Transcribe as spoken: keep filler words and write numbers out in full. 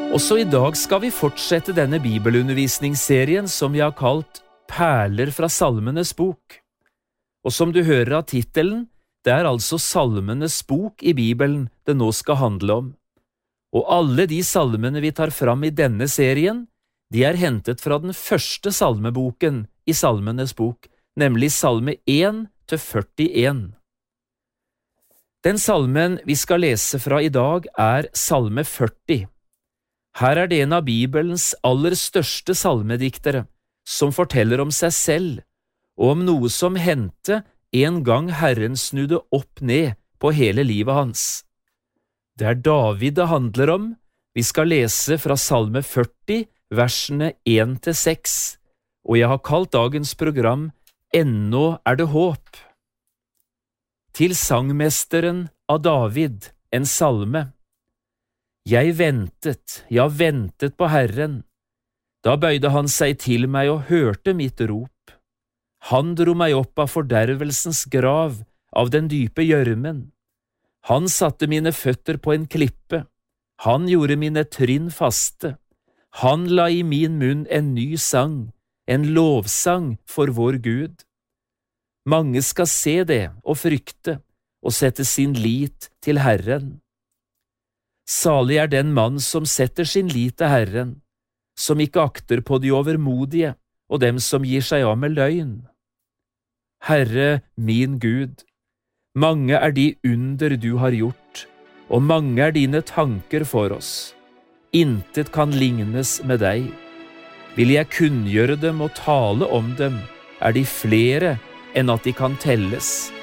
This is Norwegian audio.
Også i dag skal vi fortsette denne bibelundervisningsserien som vi har kalt Perler fra Salmenes bok. Og som du hører av titelen, det er altså Salmenes bok i Bibelen det nå skal handle om. Og alle de salmene vi tar fram i denne serien, de er hentet fra den første salmeboken i Salmenes bok, nemlig salme én til førtien. Den salmen vi skal lese fra i dag er salme førti. Her er det en av Bibelens aller største salmediktere, som forteller om seg selv, og om noe som hendte en gang Herren snudde opp ned på hele livet hans. Det er David det handler om. Vi skal lese fra salme førti, versene én til seks, og jeg har kalt dagens program «Ennå er det håp». Til sangmesteren av David, en salme. Jeg ventet, ja ventet på Herren. Da bøyde han seg til meg og hørte mitt rop. Han dro meg opp av fordervelsens grav, av den dype gjørmen. Han satte mine føtter på en klippe. Han gjorde mine trinn faste. Han la i min munn en ny sang, en lovsang for vår Gud. Mange skal se det og frykte, og sette sin lit til Herren. Salig er den mann som setter sin lit til Herren, som ikke akter på de overmodige og dem som gir seg av med løgn. Herre, min Gud, mange er de under du har gjort, og mange er dine tanker for oss. Intet kan lignes med deg. Vil jeg kunngjøre dem og tale om dem, er de flere enn at de kan telles.